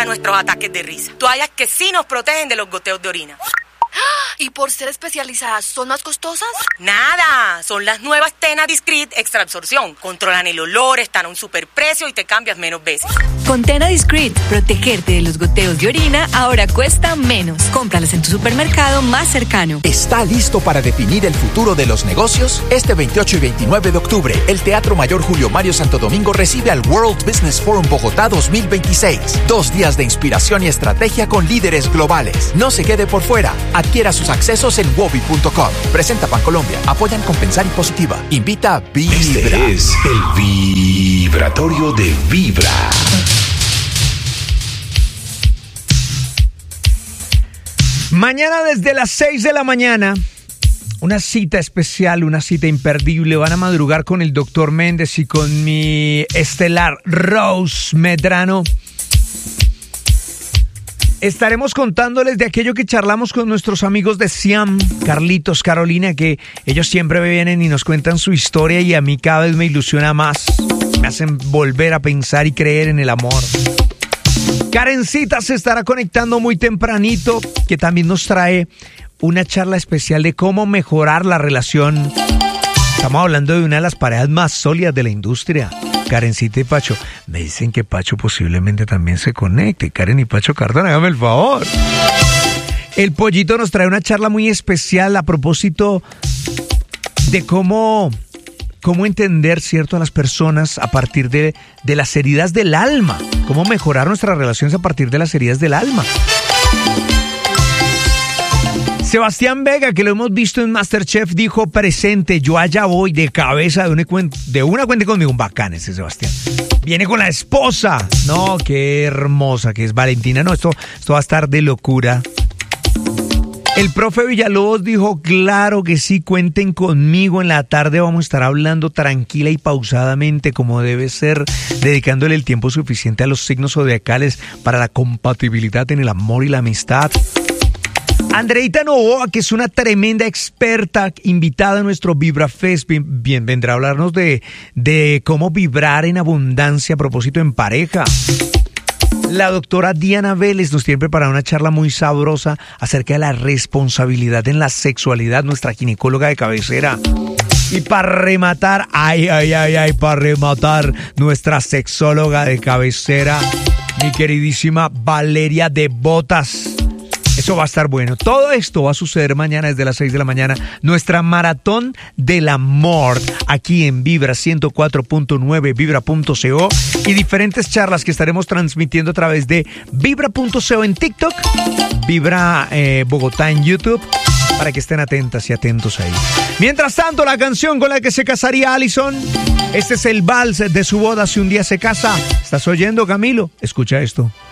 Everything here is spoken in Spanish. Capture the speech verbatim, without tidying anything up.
nuestros ataques de risa. Toallas que sí nos protegen de los goteos de orina. ¿Y por ser especializadas, son más costosas? Nada, son las nuevas Tena Discreet Extra Absorción. Controlan el olor, están a un superprecio y te cambias menos veces. Con Tena Discreet, protegerte de los goteos de orina ahora cuesta menos. Cómpralas en tu supermercado más cercano. ¿Está listo para definir el futuro de los negocios? Este veintiocho y veintinueve de octubre, el Teatro Mayor Julio Mario Santo Domingo recibe al World Business Forum Bogotá dos mil veintiséis. Dos días de inspiración y estrategia con líderes globales. No se quede por fuera. Adquiera sus accesos en wobi punto com. Presenta Bancolombia. Apoyan Compensar y Positiva. Invita a Vibra. Este es el vibratorio de Vibra. Mañana desde las seis de la mañana, una cita especial, una cita imperdible. Van a madrugar con el doctor Méndez y con mi estelar Rose Medrano. Estaremos contándoles de aquello que charlamos con nuestros amigos de Siam, Carlitos, Carolina, que ellos siempre vienen y nos cuentan su historia y a mí cada vez me ilusiona más. Me hacen volver a pensar y creer en el amor. Karencita se estará conectando muy tempranito, que también nos trae una charla especial de cómo mejorar la relación. Estamos hablando de una de las parejas más sólidas de la industria. Karencita y Pacho. Me dicen que Pacho posiblemente también se conecte. Karen y Pacho Cardona, hágame el favor. El Pollito nos trae una charla muy especial a propósito de cómo, cómo entender, ¿cierto?, a las personas a partir de, de las heridas del alma. Cómo mejorar nuestras relaciones a partir de las heridas del alma. Sebastián Vega, que lo hemos visto en MasterChef, dijo presente, yo allá voy de cabeza de una, de una cuenta conmigo. Un bacán ese Sebastián. Viene con la esposa. No, qué hermosa que es Valentina. No, esto, esto va a estar de locura. El profe Villalobos dijo, claro que sí, cuenten conmigo. En la tarde vamos a estar hablando tranquila y pausadamente como debe ser, dedicándole el tiempo suficiente a los signos zodiacales para la compatibilidad en el amor y la amistad. Andreita Novoa, que es una tremenda experta invitada a nuestro VibraFest, bien, bien vendrá a hablarnos de, de cómo vibrar en abundancia a propósito en pareja. La doctora Diana Vélez nos tiene preparada una charla muy sabrosa acerca de la responsabilidad en la sexualidad, nuestra ginecóloga de cabecera. Y para rematar, ay, ay, ay, ay, para rematar, nuestra sexóloga de cabecera, mi queridísima Valeria de Botas. Eso va a estar bueno. Todo esto va a suceder mañana desde las seis de la mañana. Nuestra maratón del amor aquí en Vibra ciento cuatro punto nueve, vibra punto co y diferentes charlas que estaremos transmitiendo a través de vibra punto co en TikTok, Vibra eh, Bogotá en YouTube, para que estén atentas y atentos ahí. Mientras tanto, la canción con la que se casaría Allison, este es el vals de su boda si un día se casa. ¿Estás oyendo, Camilo? Escucha esto.